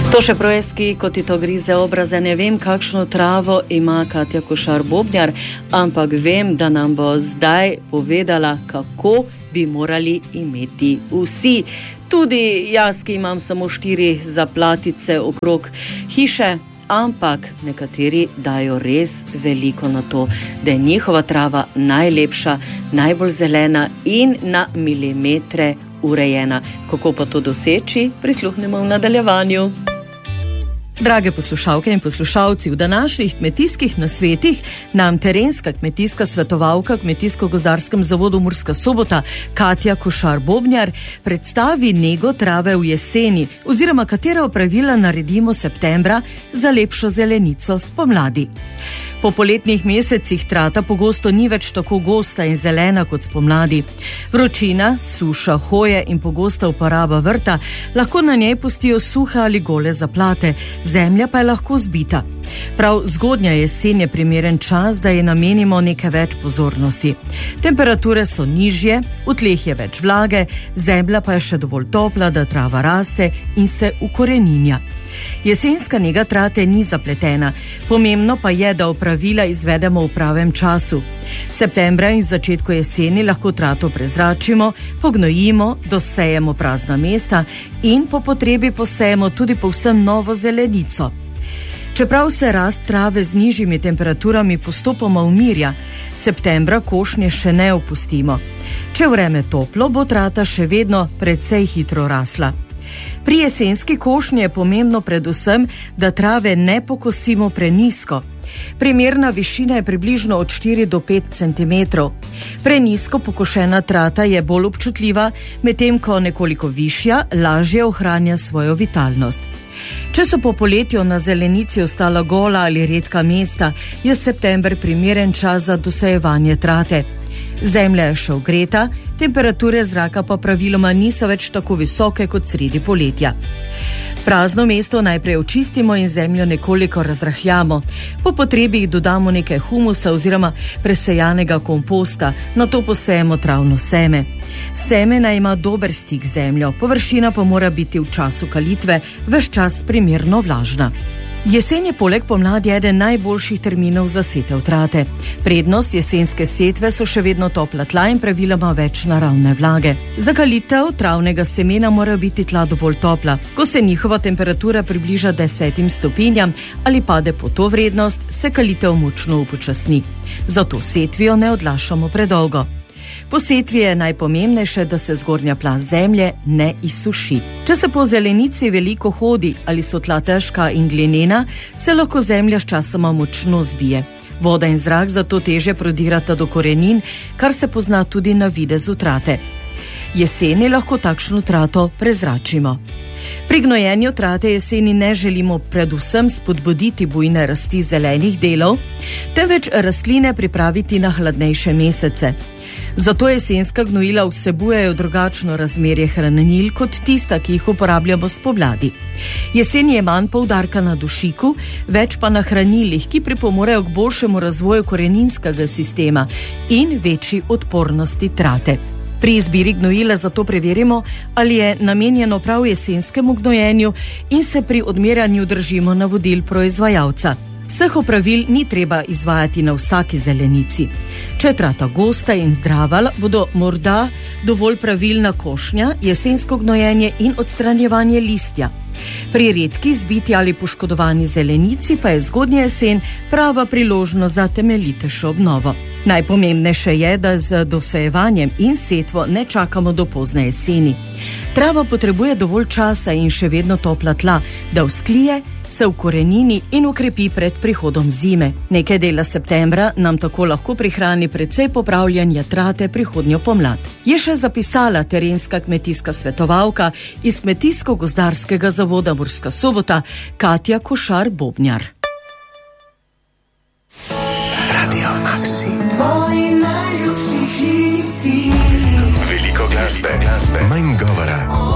To še projeski, kot ti to grize obraze, ne vem, kakšno travo ima Katja Košar Bobnjar, ampak vem, da nam bo zdaj povedala, kako bi morali imeti vsi. Tudi jaz, ki imam samo 4 zaplatice okrog hiše, ampak nekateri dajo res veliko na to, da je njihova trava najlepša, najbolj zelena in na milimetre urejena. Kako pa to doseči, prisluhnemo v nadaljevanju. Drage poslušalke in poslušalci, v današnjih kmetijskih nasvetih nam terenska kmetijska svetovalka Kmetijsko-gozdarskem zavodu Murska Sobota Katja Košar Bobnjar predstavi nego trave v jeseni oziroma katera opravila naredimo septembra za lepšo zelenico spomladi. Po poletnih mesecih trata pogosto ni več tako gosta in zelena kot spomladi. Vročina, suša, hoje in pogosta uporaba vrta lahko na njej pustijo suhe ali gole zaplate, zemlja pa je lahko zbita. Prav zgodnja jesen je primeren čas, da ji namenimo nekaj več pozornosti. Temperature so nižje, v tleh je več vlage, zemlja pa je še dovolj topla, da trava raste in se ukoreninja. Jesenska nega trate ni zapletena, pomembno pa je, da opravila izvedemo v pravem času. Septembra in v začetku jeseni lahko trato prezračimo, pognojimo, dosejemo prazna mesta in po potrebi posejemo tudi povsem novo zelenico. Čeprav se rast trave z nižjimi temperaturami postopoma umirja, septembra košnje še ne opustimo. Če vreme toplo, bo trata še vedno precej hitro rasla. Pri jesenski košnji je pomembno predvsem, da trave ne pokosimo prenizko. Primerna višina je približno od 4 do 5 cm. Prenizko pokošena trata je bolj občutljiva, medtem ko nekoliko višja lažje ohranja svojo vitalnost. Če so po poletju na zelenici ostala gola ali redka mesta, je september primeren čas za dosejevanje trate. Zemlja je še ogreta, temperature zraka pa praviloma niso več tako visoke kot sredi poletja. Prazno mesto najprej očistimo in zemljo nekoliko razrahljamo. Po potrebi dodamo nekaj humusa oziroma presejanega komposta, nato posejemo travno seme. Seme naj ima dober stik z zemljo, površina pa mora biti v času kalitve ves čas primerno vlažna. Jesen je poleg pomladi eden najboljših terminov za setev trate. Prednost jesenske setve so še vedno topla tla in praviloma več naravne vlage. Za kalitev travnega semena mora biti tla dovolj topla. Ko se njihova temperatura približa 10 stopinjam ali pade pod to vrednost, se kalitev močno upočasni. Zato setvijo ne odlašamo predolgo. Po setvi je najpomembnejše, da se zgornja plast zemlje ne izsuši. Če se po zelenici veliko hodi ali so tla težka in glinena, se lahko zemlja sčasoma močno zbije. Voda in zrak zato težje prodirata do korenin, kar se pozna tudi na videzu trate. Jeseni lahko takšno trato prezračimo. Pri gnojenju trate jeseni ne želimo predvsem spodbuditi bujne rasti zelenih delov, temveč rastline pripraviti na hladnejše mesece. Zato jesenska gnojila vsebujejo drugačno razmerje hranil kot tista, ki jih uporabljamo spomladi. Jesen je manj poudarka na dušiku, več pa na hranilih, ki pripomorejo k boljšemu razvoju koreninskega sistema in večji odpornosti trate. Pri izbiri gnojila zato preverimo, ali je namenjeno prav jesenskemu gnojenju in se pri odmerjanju držimo navodil proizvajalca. Vseh opravil ni treba izvajati na vsaki zelenici. Če trata gosta in zdrava, bodo morda dovolj pravilna košnja, jesensko gnojenje in odstranjevanje listja. Pri redki zbiti ali poškodovani zelenici pa je zgodnja jesen prava priložnost za temeljitejšo obnovo. Najpomembnejše je, da z dosejevanjem in setvo ne čakamo do pozne jeseni. Trava potrebuje dovolj časa in še vedno topla tla, da vzklije, se ukorenini in ukrepi pred prihodom zime. Nekaj dela septembra nam tako lahko prihrani precej popravljanja trate prihodnjo pomlad. Je še zapisala terenska kmetijska svetovalka iz Kmetijsko-gozdarskega zavoda Murska Sobota Katja Košar Bobnjar. Radio Maxi. Tvoji najljubši hiti. Veliko glasbe, manj govora.